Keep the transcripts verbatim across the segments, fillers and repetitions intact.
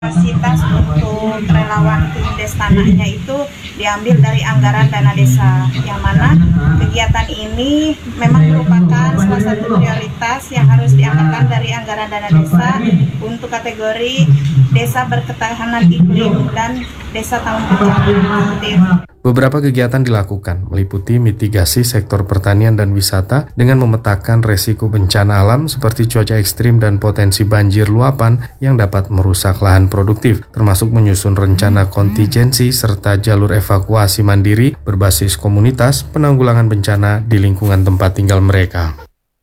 Kapasitas untuk relawan tim Destananya itu diambil dari anggaran dana desa, yang mana kegiatan ini memang merupakan salah satu prioritas yang harus dianggarkan dari anggaran dana desa untuk kategori desa berketahanan iklim dan desa tangguh bencana. Beberapa kegiatan dilakukan, meliputi mitigasi sektor pertanian dan wisata dengan memetakan resiko bencana alam seperti cuaca ekstrim dan potensi banjir luapan yang dapat merusak lahan produktif, termasuk menyusun rencana kontingensi serta jalur evakuasi mandiri berbasis komunitas penanggulangan bencana di lingkungan tempat tinggal mereka.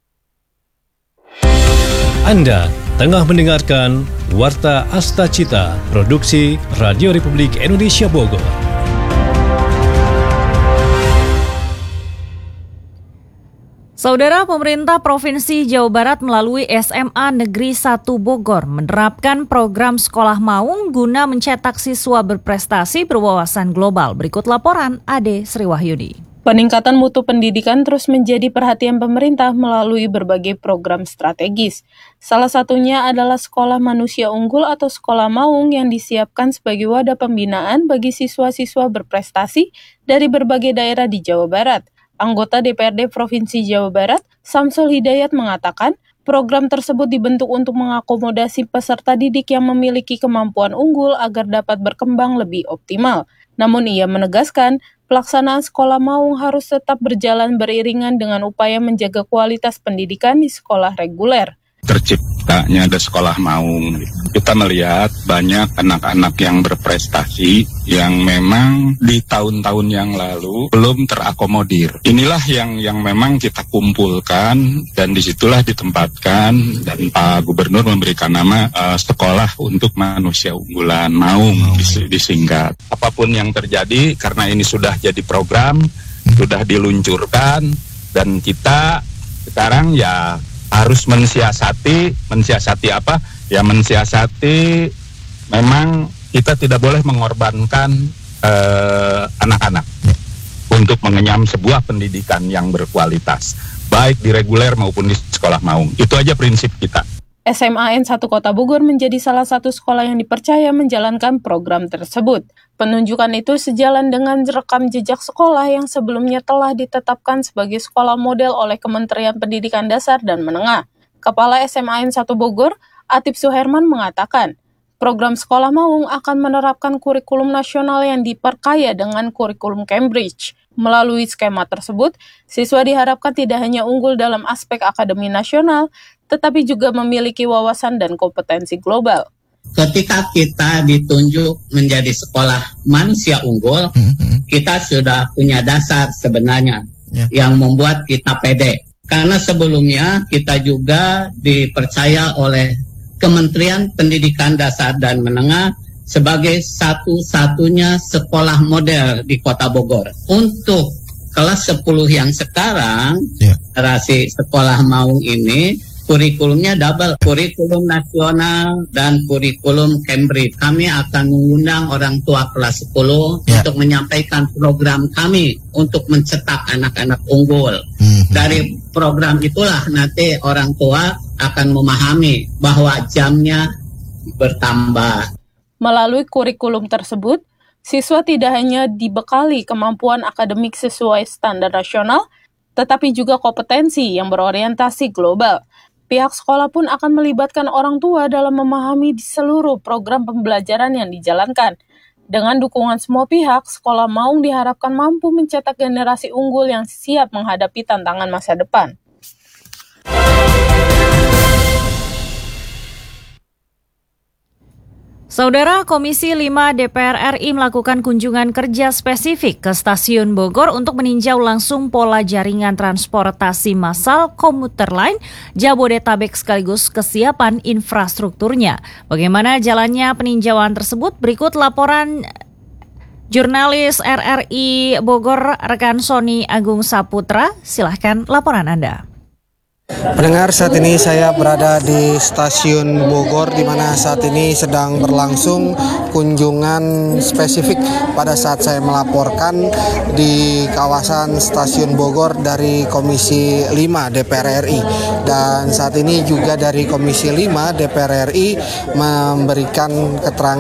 Anda tengah mendengarkan Warta Asta Cita, produksi Radio Republik Indonesia Bogor. Saudara, pemerintah Provinsi Jawa Barat melalui S M A Negeri satu Bogor menerapkan program Sekolah Maung guna mencetak siswa berprestasi berwawasan global. Berikut laporan Ade Sriwahyudi. Peningkatan mutu pendidikan terus menjadi perhatian pemerintah melalui berbagai program strategis. Salah satunya adalah Sekolah Manusia Unggul atau Sekolah Maung yang disiapkan sebagai wadah pembinaan bagi siswa-siswa berprestasi dari berbagai daerah di Jawa Barat. Anggota D P R D Provinsi Jawa Barat, Samsul Hidayat mengatakan, program tersebut dibentuk untuk mengakomodasi peserta didik yang memiliki kemampuan unggul agar dapat berkembang lebih optimal. Namun ia menegaskan, pelaksanaan Sekolah Maung harus tetap berjalan beriringan dengan upaya menjaga kualitas pendidikan di sekolah reguler. Terciptanya ada Sekolah Maung. Kita melihat banyak anak-anak yang berprestasi yang memang di tahun-tahun yang lalu belum terakomodir. Inilah yang yang memang kita kumpulkan dan disitulah ditempatkan dan Pak Gubernur memberikan nama uh, Sekolah untuk Manusia Unggulan Maung dis, disingkat. Apapun yang terjadi karena ini sudah jadi program, sudah diluncurkan dan kita sekarang ya harus mensiasati, mensiasati apa? Ya mensiasati memang kita tidak boleh mengorbankan eh, anak-anak untuk mengenyam sebuah pendidikan yang berkualitas, baik di reguler maupun di sekolah maung. Itu aja prinsip kita. S M A N satu Kota Bogor menjadi salah satu sekolah yang dipercaya menjalankan program tersebut. Penunjukan itu sejalan dengan rekam jejak sekolah yang sebelumnya telah ditetapkan sebagai sekolah model oleh Kementerian Pendidikan Dasar dan Menengah. Kepala S M A N satu Bogor, Atif Suherman mengatakan, program Sekolah Maung akan menerapkan kurikulum nasional yang diperkaya dengan kurikulum Cambridge. Melalui skema tersebut, siswa diharapkan tidak hanya unggul dalam aspek akademi nasional, tetapi juga memiliki wawasan dan kompetensi global. Ketika kita ditunjuk menjadi sekolah manusia unggul, mm-hmm. kita sudah punya dasar sebenarnya yeah. yang membuat kita pede. Karena sebelumnya kita juga dipercaya oleh Kementerian Pendidikan Dasar dan Menengah sebagai satu-satunya sekolah model di Kota Bogor. Untuk kelas sepuluh yang sekarang, yeah. generasi Sekolah Maung ini, kurikulumnya double, kurikulum nasional dan kurikulum Cambridge. Kami akan mengundang orang tua kelas sepuluh yeah. untuk menyampaikan program kami untuk mencetak anak-anak unggul. Mm-hmm. Dari program itulah nanti orang tua akan memahami bahwa jamnya bertambah. Melalui kurikulum tersebut, siswa tidak hanya dibekali kemampuan akademik sesuai standar nasional, tetapi juga kompetensi yang berorientasi global. Pihak sekolah pun akan melibatkan orang tua dalam memahami seluruh program pembelajaran yang dijalankan. Dengan dukungan semua pihak, Sekolah Maung diharapkan mampu mencetak generasi unggul yang siap menghadapi tantangan masa depan. Saudara, Komisi lima D P R R I melakukan kunjungan kerja spesifik ke Stasiun Bogor untuk meninjau langsung pola jaringan transportasi massal komuter lain Jabodetabek sekaligus kesiapan infrastrukturnya. Bagaimana jalannya peninjauan tersebut? Berikut laporan jurnalis R R I Bogor, rekan Sony Agung Saputra. Silahkan laporan Anda. Pendengar, saat ini saya berada di stasiun Bogor, di mana saat ini sedang berlangsung kunjungan spesifik pada saat saya melaporkan di kawasan stasiun Bogor dari Komisi lima D P R R I. Dan saat ini juga dari Komisi lima D P R R I memberikan keterangan